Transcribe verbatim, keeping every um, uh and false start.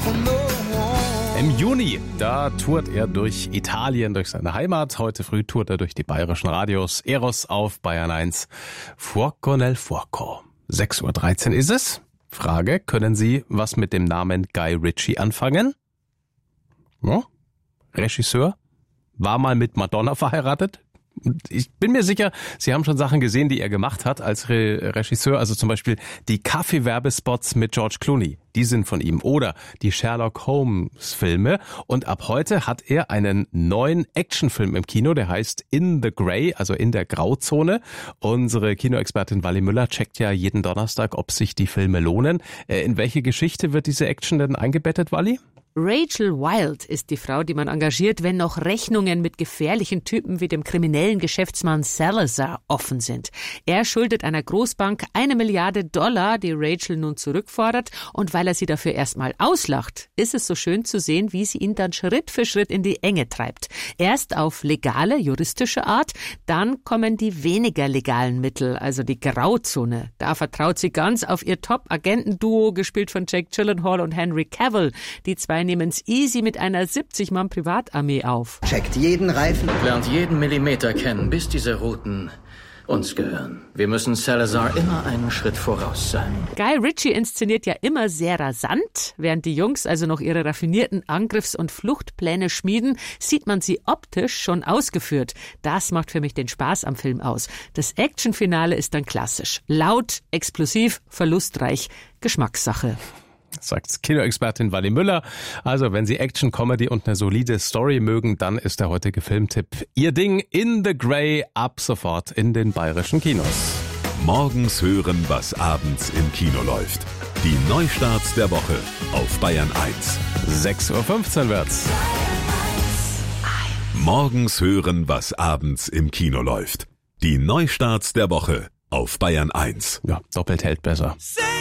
Im Juni, da tourt er durch Italien, durch seine Heimat. Heute früh tourt er durch die bayerischen Radios. Eros auf Bayern eins. Fuoco nel fuoco. sechs Uhr dreizehn ist es. Frage, können Sie was mit dem Namen Guy Ritchie anfangen? Ja? Regisseur? War mal mit Madonna verheiratet? Ich bin mir sicher, Sie haben schon Sachen gesehen, die er gemacht hat als Re- Regisseur. Also zum Beispiel die Kaffee-Werbespots mit George Clooney. Die sind von ihm. Oder die Sherlock Holmes-Filme. Und ab heute hat er einen neuen Actionfilm im Kino, der heißt In the Grey, also in der Grauzone. Unsere Kinoexpertin Wally Müller checkt ja jeden Donnerstag, ob sich die Filme lohnen. In welche Geschichte wird diese Action denn eingebettet, Wally? Rachel Wilde ist die Frau, die man engagiert, wenn noch Rechnungen mit gefährlichen Typen wie dem kriminellen Geschäftsmann Salazar offen sind. Er schuldet einer Großbank eine Milliarde Dollar, die Rachel nun zurückfordert. Und weil er sie dafür erstmal auslacht, ist es so schön zu sehen, wie sie ihn dann Schritt für Schritt in die Enge treibt. Erst auf legale, juristische Art, dann kommen die weniger legalen Mittel, also die Grauzone. Da vertraut sie ganz auf ihr Top-Agentenduo, gespielt von Jake Gyllenhaal und Henry Cavill. Die zwei nehmen's easy mit einer siebzig-Mann-Privatarmee auf. Checkt jeden Reifen. Lernt jeden Millimeter kennen, bis diese Routen uns gehören. Wir müssen Salazar immer einen Schritt voraus sein. Guy Ritchie inszeniert ja immer sehr rasant. Während die Jungs also noch ihre raffinierten Angriffs- und Fluchtpläne schmieden, sieht man sie optisch schon ausgeführt. Das macht für mich den Spaß am Film aus. Das Actionfinale ist dann klassisch. Laut, explosiv, verlustreich. Geschmackssache. Sagt Kinoexpertin Wally Müller. Also, wenn Sie Action, Comedy und eine solide Story mögen, dann ist der heutige Filmtipp Ihr Ding. In the Grey, ab sofort in den bayerischen Kinos. Morgens hören, was abends im Kino läuft. Die Neustarts der Woche auf Bayern eins. sechs Uhr fünfzehn wird's. Morgens hören, was abends im Kino läuft. Die Neustarts der Woche auf Bayern eins. Ja, doppelt hält besser.